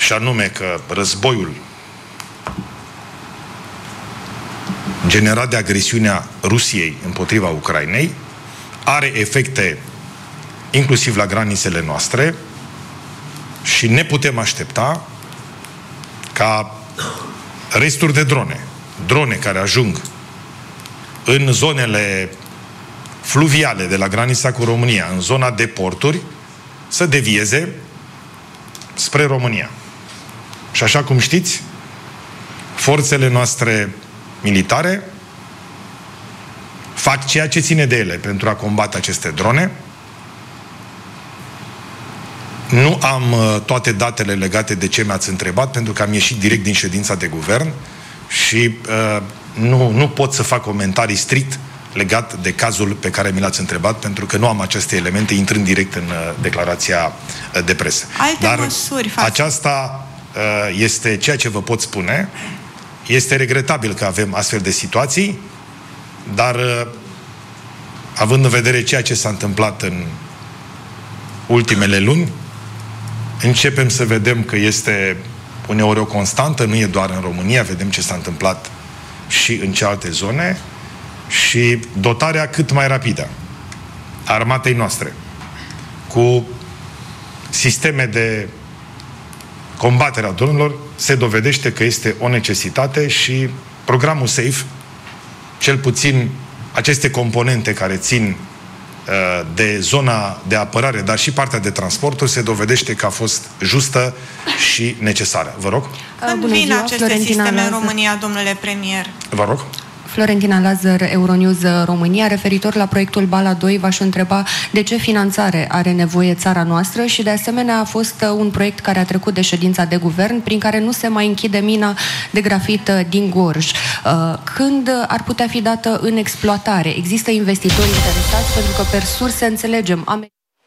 și anume că războiul generat de agresiunea Rusiei împotriva Ucrainei are efecte inclusiv la granițele noastre și ne putem aștepta ca resturi de drone care ajung în zonele fluviale de la granița cu România, în zona de porturi, să devieze spre România. Și așa cum știți, forțele noastre militare fac ceea ce ține de ele pentru a combate aceste drone. Nu am toate datele legate de ce mi-ați întrebat, pentru că am ieșit direct din ședința de guvern și nu pot să fac comentarii strict legat de cazul pe care mi l-ați întrebat, pentru că nu am aceste elemente intrând direct în declarația de presă. Dar măsuri aceasta este ceea ce vă pot spune. Este regretabil că avem astfel de situații, dar având în vedere ceea ce s-a întâmplat în ultimele luni, începem să vedem că este uneori o constantă, nu e doar în România, vedem ce s-a întâmplat și în cealaltă zone, și dotarea cât mai rapidă a armatei noastre cu sisteme de combatere a dronelor se dovedește că este o necesitate și programul SAFE, cel puțin aceste componente care țin de zona de apărare, dar și partea de transporturi, se dovedește că a fost justă și necesară. Vă rog? Când vin aceste sisteme în România, domnule premier? Vă rog? Florentina Lazar, Euronews România. Referitor la proiectul Bala 2, v-aș întreba de ce finanțare are nevoie țara noastră și, de asemenea, a fost un proiect care a trecut de ședința de guvern, prin care nu se mai închide mina de grafit din Gorj. Când ar putea fi dată în exploatare? Există investitori interesați? Pentru că, per surse, înțelegem...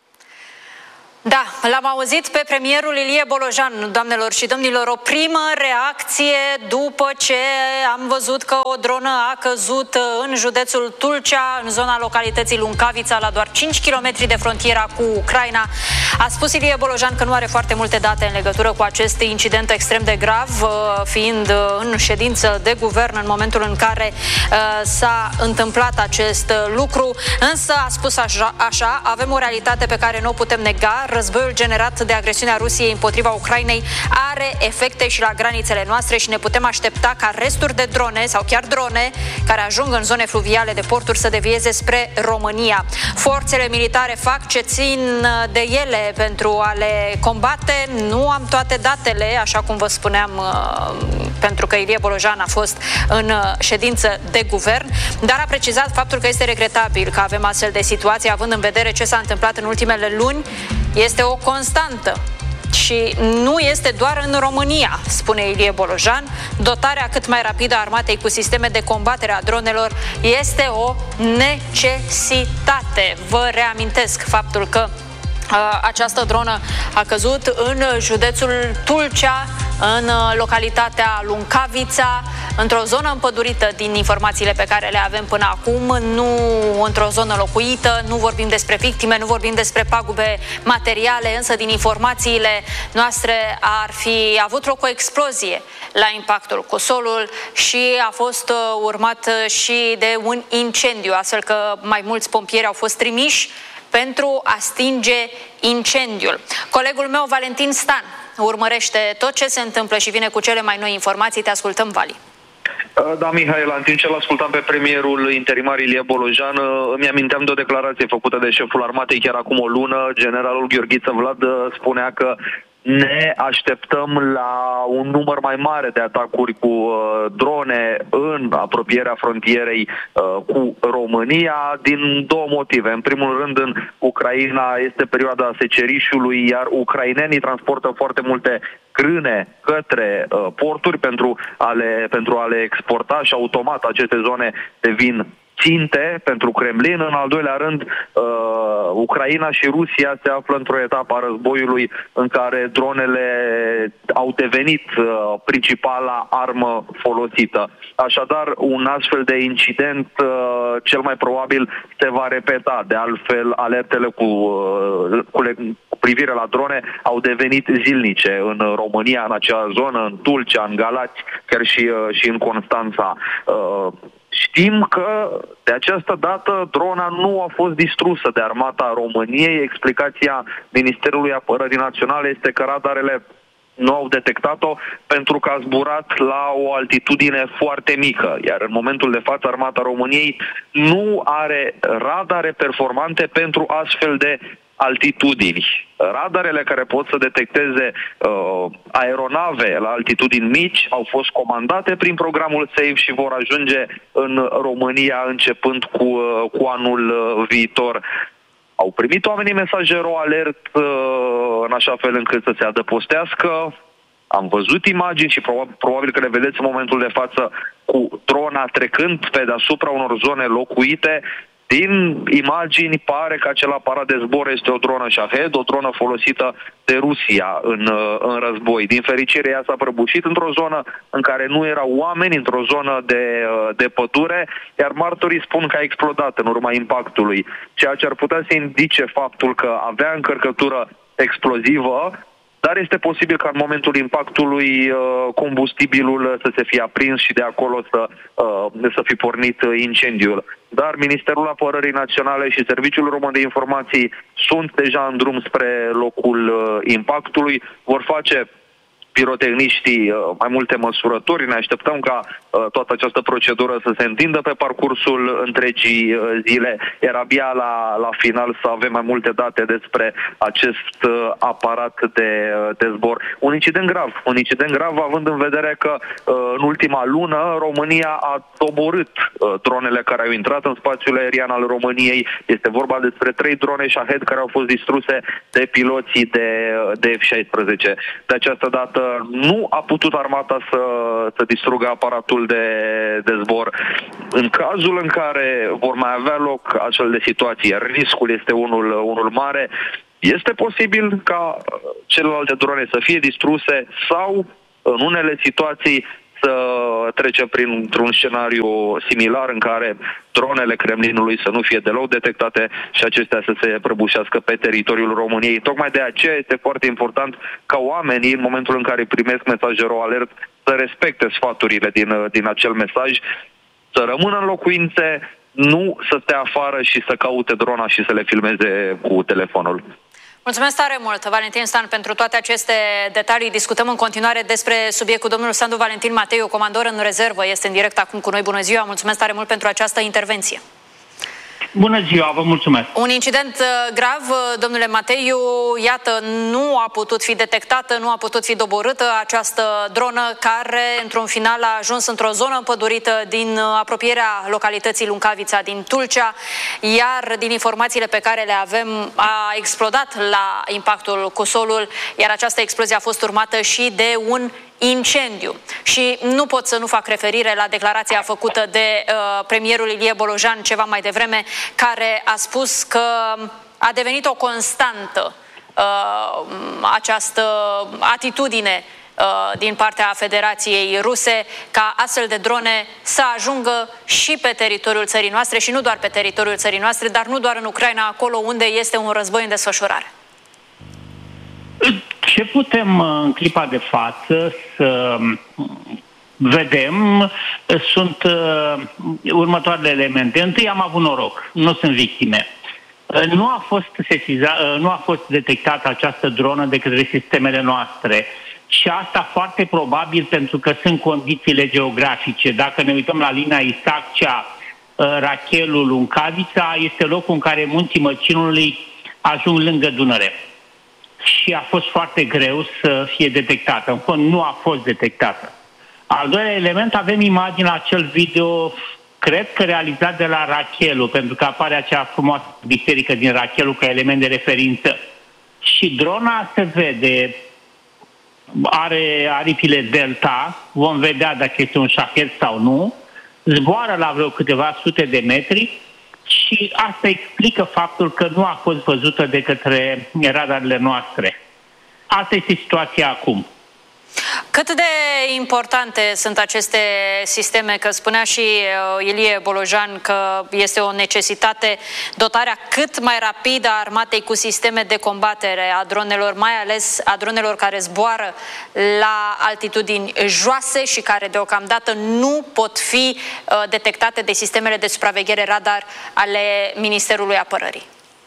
Da, l-am auzit pe premierul Ilie Bolojan, doamnelor și domnilor, o primă reacție după ce am văzut că o dronă a căzut în județul Tulcea, în zona localității Luncavița, la doar 5 km de frontiera cu Ucraina. A spus Ilie Bolojan că nu are foarte multe date în legătură cu acest incident extrem de grav, fiind în ședință de guvern în momentul în care s-a întâmplat acest lucru, însă a spus așa, avem o realitate pe care nu o putem nega. Războiul generat de agresiunea Rusiei împotriva Ucrainei are efecte și la granițele noastre și ne putem aștepta ca resturi de drone sau chiar drone care ajung în zone fluviale de porturi să devieze spre România. Forțele militare fac ce țin de ele pentru a le combate. Nu am toate datele, așa cum vă spuneam, pentru că Ilie Bolojan a fost în ședință de guvern, dar a precizat faptul că este regretabil că avem astfel de situații, având în vedere ce s-a întâmplat în ultimele luni. Este o constantă și nu este doar în România, spune Ilie Bolojan. Dotarea cât mai rapidă a armatei cu sisteme de combatere a dronelor este o necesitate. Vă reamintesc faptul că această dronă a căzut în județul Tulcea, în localitatea Luncavița, într-o zonă împădurită din informațiile pe care le avem până acum, nu într-o zonă locuită, nu vorbim despre victime, nu vorbim despre pagube materiale, însă din informațiile noastre ar fi avut loc o explozie la impactul cu solul și a fost urmat și de un incendiu, astfel că mai mulți pompieri au fost trimiși pentru a stinge incendiul. Colegul meu, Valentin Stan, urmărește tot ce se întâmplă și vine cu cele mai noi informații. Te ascultăm, Vali. Da, Mihaela, în timp ce l-ascultam pe premierul interimar Ilie Bolojan, îmi aminteam de o declarație făcută de șeful armatei chiar acum o lună. Generalul Gheorghiță Vlad spunea că ne așteptăm la un număr mai mare de atacuri cu drone în apropierea frontierei cu România din două motive. În primul rând, în Ucraina este perioada secerișului, iar ucrainenii transportă foarte multe grâne către porturi pentru a le exporta și automat aceste zone devin ținte pentru Kremlin. În al doilea rând, Ucraina și Rusia se află într-o etapă a războiului în care dronele au devenit principala armă folosită. Așadar, un astfel de incident cel mai probabil se va repeta. De altfel, alertele cu privire la drone au devenit zilnice în România, în acea zonă, în Tulcea, în Galați, chiar și în Constanța. Știm că de această dată drona nu a fost distrusă de Armata României. Explicația Ministerului Apărării Naționale este că radarele nu au detectat-o pentru că a zburat la o altitudine foarte mică. Iar în momentul de față Armata României nu are radare performante pentru astfel de altitudini. Radarele care pot să detecteze aeronave la altitudini mici au fost comandate prin programul SAFE și vor ajunge în România începând cu anul viitor. Au primit oamenii mesajero alert în așa fel încât să se adăpostească. Am văzut imagini și probabil că le vedeți în momentul de față cu drona trecând pe deasupra unor zone locuite. Din imagini pare că acel aparat de zbor este o dronă Shahed, o dronă folosită de Rusia în război. Din fericire, ea s-a prăbușit într-o zonă în care nu erau oameni, într-o zonă de pădure, iar martorii spun că a explodat în urma impactului, ceea ce ar putea să indice faptul că avea încărcătură explozivă, dar este posibil ca în momentul impactului combustibilul să se fie aprins și de acolo să fi pornit incendiul. Dar Ministerul Apărării Naționale și Serviciul Român de Informații sunt deja în drum spre locul impactului. Vor face pirotehniștii mai multe măsurători. Ne așteptăm ca toată această procedură să se întindă pe parcursul întregii zile, iar abia la final să avem mai multe date despre acest aparat de zbor. Un incident grav având în vedere că în ultima lună România a doborât dronele care au intrat în spațiul aerian al României. Este vorba despre 3 drone Shahed care au fost distruse de piloții de F-16. De această dată nu a putut armata să distrugă aparatul de zbor. În cazul în care vor mai avea loc astfel de situații, iar riscul este unul mare, este posibil ca celelalte drone să fie distruse sau, în unele situații, să trece printr-un scenariu similar în care dronele Kremlinului să nu fie deloc detectate și acestea să se prăbușească pe teritoriul României. Tocmai de aceea este foarte important ca oamenii, în momentul în care primesc mesajero alert, să respecte sfaturile din acel mesaj, să rămână în locuințe, nu să stea afară și să caute drona și să le filmeze cu telefonul. Mulțumesc tare mult, Valentin Stan, pentru toate aceste detalii. Discutăm în continuare despre subiectul. Domnul Sandu Valentin Mateiu, comandor în rezervă, este în direct acum cu noi. Bună ziua, mulțumesc tare mult pentru această intervenție. Bună ziua, vă mulțumesc. Un incident grav, domnule Mateiu, iată, nu a putut fi detectată, nu a putut fi doborâtă această dronă care, într-un final, a ajuns într-o zonă împădurită din apropierea localității Luncavița din Tulcea, iar din informațiile pe care le avem, a explodat la impactul cu solul, iar această explozie a fost urmată și de un incendiu. Și nu pot să nu fac referire la declarația făcută de premierul Ilie Bolojan ceva mai devreme, care a spus că a devenit o constantă această atitudine din partea Federației Ruse ca astfel de drone să ajungă și pe teritoriul țării noastre și nu doar pe teritoriul țării noastre, dar nu doar în Ucraina, acolo unde este un război în desfășurare. Ce putem în clipa de față să vedem sunt următoarele elemente. Întâi, am avut noroc, nu sunt victime. Nu a fost detectată această dronă de către sistemele noastre. Și asta foarte probabil pentru că sunt condițiile geografice. Dacă ne uităm la linia Isaccea, Rachelul, Luncavița, este locul în care munții Măcinului ajung lângă Dunăre. Și a fost foarte greu să fie detectată. În fond, nu a fost detectată. Al doilea element, avem imagini la acel video, cred că realizat de la Rachelul, pentru că apare acea frumoasă biserică din Rachelul ca element de referință. Și drona se vede, are aripile delta, vom vedea dacă este un Shahed sau nu, zboară la vreo câteva sute de metri și asta explică faptul că nu a fost văzută de către radarele noastre. Asta este situația acum. Cât de importante sunt aceste sisteme? Că spunea și Ilie Bolojan că este o necesitate dotarea cât mai rapidă a armatei cu sisteme de combatere a dronelor, mai ales a dronelor care zboară la altitudini joase și care deocamdată nu pot fi detectate de sistemele de supraveghere radar ale Ministerului Apărării.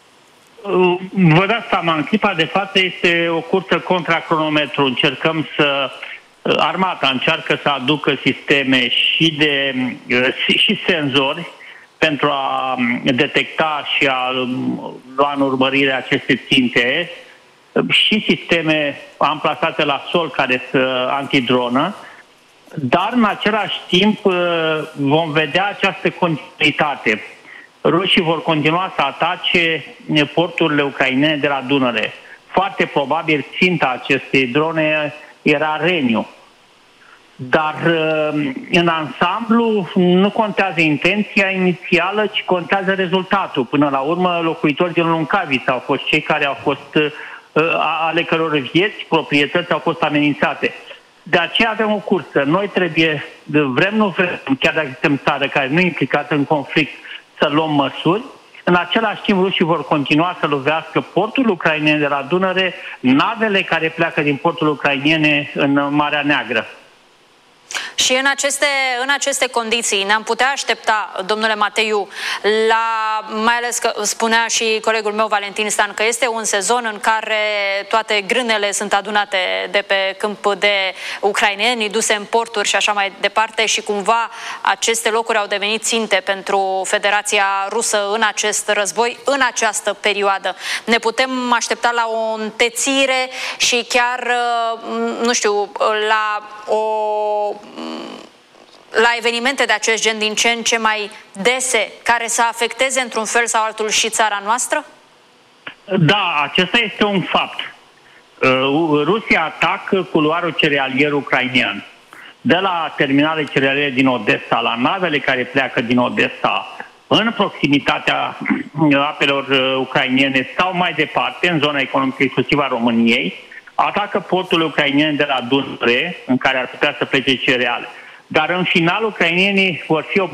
Vă dați seama, în clipa de față este o cursă contra cronometru. Încercăm armata încearcă să aducă sisteme și senzori pentru a detecta și a lua în urmărire aceste ținte și sisteme amplasate la sol care sunt antidronă, dar în același timp vom vedea această continuitate. Rușii vor continua să atace porturile ucrainene de la Dunăre. Foarte probabil ținta acestei drone era Reniu. Dar în ansamblu nu contează intenția inițială, ci contează rezultatul. Până la urmă, locuitorii din Luncavița au fost cei care au fost, ale căror vieți, proprietăți au fost amenințate. De aceea avem o cursă. Noi trebuie, vrem, nu vrem, chiar dacă suntem țară care nu e implicată în conflict, să luăm măsuri. În același timp, rușii vor continua să lovească portul ucrainene de la Dunăre, navele care pleacă din portul ucrainene în Marea Neagră. Și în aceste condiții ne-am putea aștepta, domnule Mateiu, mai ales că spunea și colegul meu Valentin Stan, că este un sezon în care toate grânele sunt adunate de pe câmp de ucraineni, duse în porturi și așa mai departe și cumva aceste locuri au devenit ținte pentru Federația Rusă în acest război, în această perioadă. Ne putem aștepta la o întețire și chiar, nu știu, la evenimente de acest gen din ce în ce mai dese, care să afecteze într-un fel sau altul și țara noastră? Da, acesta este un fapt. Rusia atacă culoarul cerealier ucrainean. De la terminale cerealiere din Odessa, la navele care pleacă din Odessa, în proximitatea apelor ucrainene sau mai departe, în zona economică exclusivă a României, atacă portul ucrainene de la Dunăre, în care ar putea să plece cereale. Dar în final, ucrainenii vor fi obligați